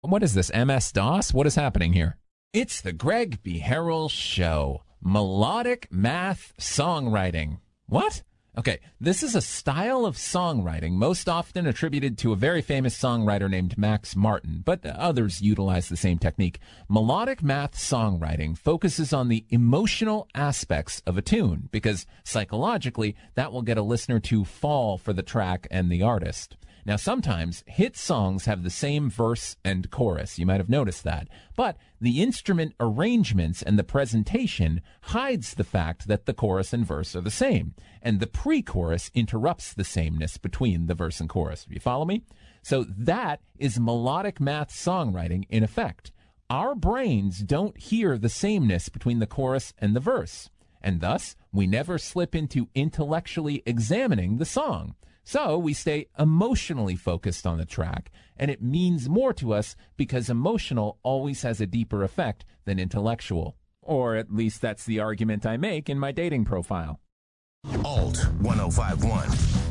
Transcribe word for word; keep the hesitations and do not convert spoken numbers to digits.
What is this, M S DOS? What is happening here? It's the Greg B. Harrell Show. Melodic math songwriting. What? Okay, this is a style of songwriting most often attributed to a very famous songwriter named Max Martin, but others utilize the same technique. Melodic math songwriting focuses on the emotional aspects of a tune because psychologically that will get a listener to fall for the track and the artist. Now, sometimes hit songs have the same verse and chorus. You might have noticed that. But the instrument arrangements and the presentation hides the fact that the chorus and verse are the same. And the pre-chorus interrupts the sameness between the verse and chorus. You follow me? So that is melodic math songwriting in effect. Our brains don't hear the sameness between the chorus and the verse. And thus, we never slip into intellectually examining the song. So we stay emotionally focused on the track, and it means more to us because emotional always has a deeper effect than intellectual. Or at least that's the argument I make in my dating profile. Alt ten fifty-one.